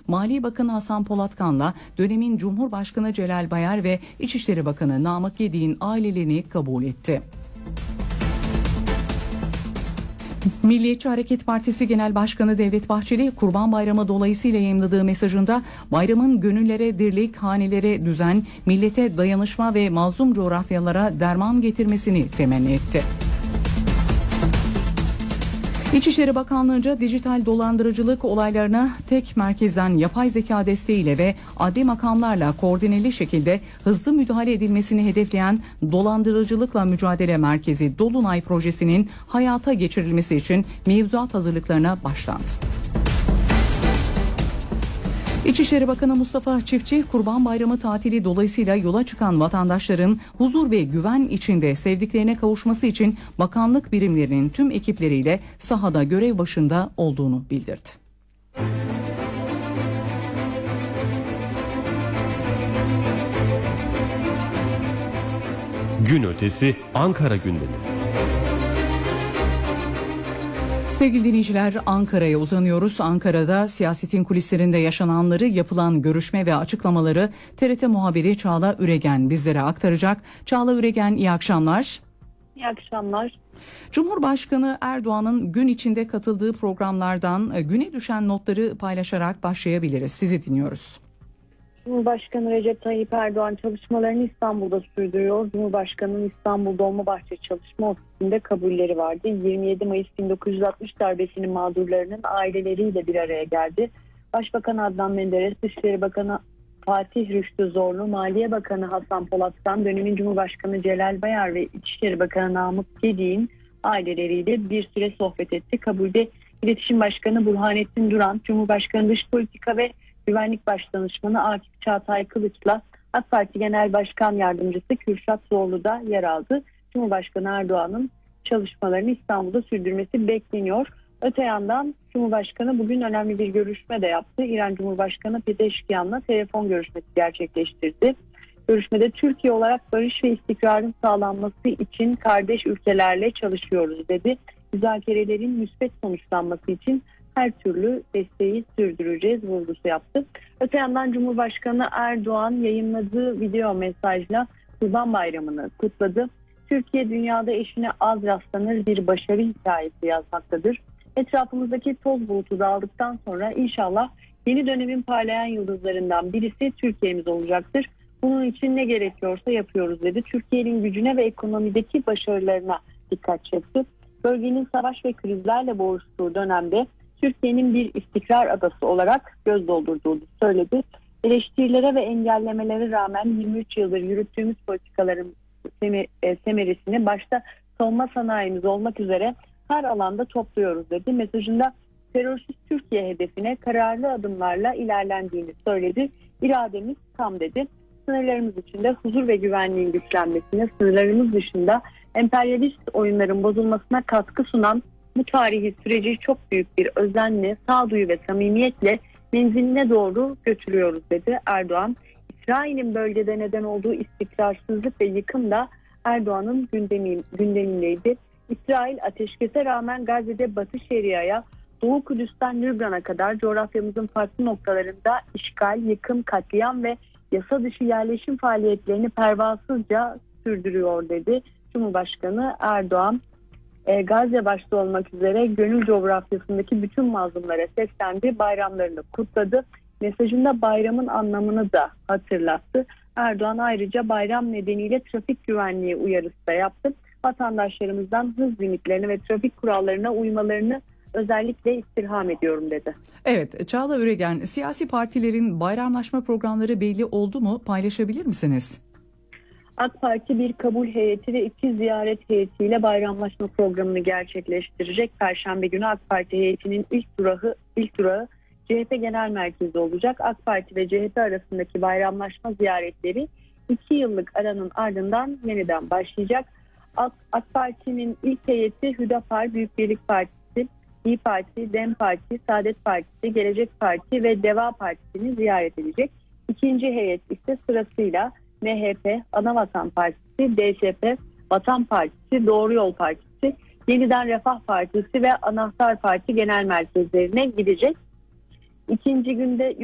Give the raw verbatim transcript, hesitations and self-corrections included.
Maliye Bakanı Hasan Polatkan'la dönemin Cumhurbaşkanı Celal Bayar ve İçişleri Bakanı Namık Yediğin ailelerini kabul etti. Milliyetçi Hareket Partisi Genel Başkanı Devlet Bahçeli, Kurban Bayramı dolayısıyla yayımladığı mesajında bayramın gönüllere dirlik, hanelere düzen, millete dayanışma ve mazlum coğrafyalara derman getirmesini temenni etti. İçişleri Bakanlığı'nca dijital dolandırıcılık olaylarına tek merkezden yapay zeka desteğiyle ve adli makamlarla koordineli şekilde hızlı müdahale edilmesini hedefleyen Dolandırıcılıkla Mücadele Merkezi Dolunay projesinin hayata geçirilmesi için mevzuat hazırlıklarına başlandı. İçişleri Bakanı Mustafa Çiftçi, Kurban Bayramı tatili dolayısıyla yola çıkan vatandaşların huzur ve güven içinde sevdiklerine kavuşması için bakanlık birimlerinin tüm ekipleriyle sahada görev başında olduğunu bildirdi. Gün ötesi Ankara gündemi. Sevgili dinleyiciler, Ankara'ya uzanıyoruz. Ankara'da siyasetin kulislerinde yaşananları, yapılan görüşme ve açıklamaları T R T muhabiri Çağla Üregen bizlere aktaracak. Çağla Üregen, iyi akşamlar. İyi akşamlar. Cumhurbaşkanı Erdoğan'ın gün içinde katıldığı programlardan güne düşen notları paylaşarak başlayabiliriz. Sizi dinliyoruz. Cumhurbaşkanı Recep Tayyip Erdoğan çalışmalarını İstanbul'da sürdürüyor. Cumhurbaşkanı'nın İstanbul Dolmabahçe Çalışma Ofisi'nde kabulleri vardı. yirmi yedi Mayıs bin dokuz yüz altmış darbesinin mağdurlarının aileleriyle bir araya geldi. Başbakan Adnan Menderes, Dışişleri Bakanı Fatih Rüştü Zorlu, Maliye Bakanı Hasan Polatkan, dönemin Cumhurbaşkanı Celal Bayar ve İçişleri Bakanı Namık Yediğin aileleriyle bir süre sohbet etti. Kabulde İletişim Başkanı Burhanettin Duran, Cumhurbaşkanı Dış Politika ve Güvenlik Başdanışmanı Akif Çağatay Kılıç'la AK Parti Genel Başkan Yardımcısı Kürşat Zorlu da yer aldı. Cumhurbaşkanı Erdoğan'ın çalışmalarını İstanbul'da sürdürmesi bekleniyor. Öte yandan Cumhurbaşkanı bugün önemli bir görüşme de yaptı. İran Cumhurbaşkanı Pezeşkiyan'la telefon görüşmesi gerçekleştirdi. Görüşmede Türkiye olarak barış ve istikrarın sağlanması için kardeş ülkelerle çalışıyoruz dedi. Müzakerelerin müspet sonuçlanması için her türlü desteği sürdüreceğiz vurgusu yaptı. Öte yandan Cumhurbaşkanı Erdoğan yayınladığı video mesajla Kurban Bayramı'nı kutladı. Türkiye dünyada eşine az rastlanır bir başarı hikayesi yazmaktadır. Etrafımızdaki toz bulutu dağıldıktan sonra inşallah yeni dönemin parlayan yıldızlarından birisi Türkiye'miz olacaktır. Bunun için ne gerekiyorsa yapıyoruz dedi. Türkiye'nin gücüne ve ekonomideki başarılarına dikkat çekti. Bölgenin savaş ve krizlerle boğuştuğu dönemde Türkiye'nin bir istikrar adası olarak göz doldurduğunu söyledi. Eleştirilere ve engellemelere rağmen yirmi üç yıldır yürüttüğümüz politikaların semeresini başta savunma sanayimiz olmak üzere her alanda topluyoruz dedi. Mesajında terörsüz Türkiye hedefine kararlı adımlarla ilerlendiğini söyledi. İrademiz tam dedi. Sınırlarımız içinde huzur ve güvenliğin güçlenmesine, sınırlarımız dışında emperyalist oyunların bozulmasına katkı sunan bu tarihi süreci çok büyük bir özenle, sağduyu ve samimiyetle menziline doğru götürüyoruz dedi Erdoğan. İsrail'in bölgede neden olduğu istikrarsızlık ve yıkım da Erdoğan'ın gündemi, gündemindeydi. İsrail ateşkese rağmen Gazze'de Batı Şeria'ya, Doğu Kudüs'ten Lübnan'a kadar coğrafyamızın farklı noktalarında işgal, yıkım, katliam ve yasa dışı yerleşim faaliyetlerini pervasızca sürdürüyor dedi Cumhurbaşkanı Erdoğan. E, Gazze başta olmak üzere gönül coğrafyasındaki bütün mazlumlara seslendi, bayramlarını kutladı. Mesajında bayramın anlamını da hatırlattı. Erdoğan ayrıca bayram nedeniyle trafik güvenliği uyarısı da yaptı. Vatandaşlarımızdan hız limitlerine ve trafik kurallarına uymalarını özellikle istirham ediyorum dedi. Evet, Çağla Üregen, siyasi partilerin bayramlaşma programları belli oldu mu? Paylaşabilir misiniz? AK Parti bir kabul heyeti ve iki ziyaret heyetiyle bayramlaşma programını gerçekleştirecek. Perşembe günü AK Parti heyetinin ilk durağı, ilk durağı C H P Genel Merkezi olacak. AK Parti ve C H P arasındaki bayramlaşma ziyaretleri iki yıllık aranın ardından yeniden başlayacak. AK, AK Parti'nin ilk heyeti Hüdapar, Büyük Birlik Partisi, İYİ Parti, DEM Parti, Saadet Partisi, Gelecek Parti ve Deva Partisi'ni ziyaret edecek. İkinci heyet ise sırasıyla M H P, Anavatan Partisi, D C P, Vatan Partisi, Doğru Yol Partisi, Yeniden Refah Partisi ve Anahtar Parti genel merkezlerine gidecek. İkinci günde